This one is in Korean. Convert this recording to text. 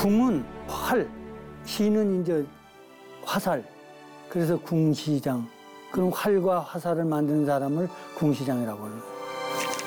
궁은 활, 시는 이제 화살. 그래서 궁시장. 그런 활과 화살을 만드는 사람을 궁시장이라고 해요.